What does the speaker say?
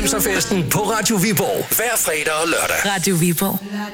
90'er-festen på Radio Viborg. Hver fredag og lørdag. Radio Viborg.